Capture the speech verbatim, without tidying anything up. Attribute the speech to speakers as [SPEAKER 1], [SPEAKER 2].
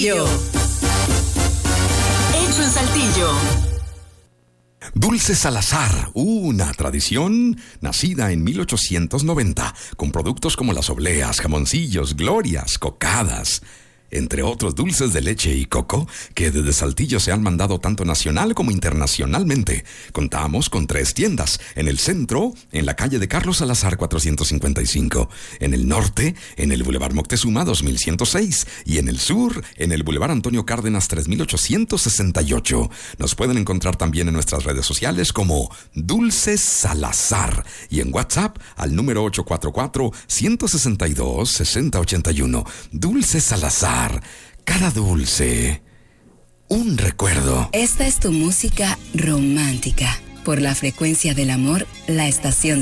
[SPEAKER 1] Saltillo. Hecho en Saltillo.
[SPEAKER 2] Dulce Salazar, una tradición nacida en mil ochocientos noventa, con productos como las obleas, jamoncillos, glorias, cocadas, entre otros dulces de leche y coco que desde Saltillo se han mandado tanto nacional como internacionalmente. Contamos con tres tiendas: en el centro, en la calle de Carlos Salazar cuatrocientos cincuenta y cinco, en el norte, en el Boulevard Moctezuma dos mil ciento seis, y en el sur, en el Boulevard Antonio Cárdenas tres mil ochocientos sesenta y ocho. Nos pueden encontrar también en nuestras redes sociales como Dulce Salazar y en WhatsApp al número ocho cuatro cuatro, uno seis dos, seis cero ocho uno. Dulce Salazar. Cada dulce, un recuerdo.
[SPEAKER 3] Esta es tu música romántica. Por la frecuencia del amor, la estación de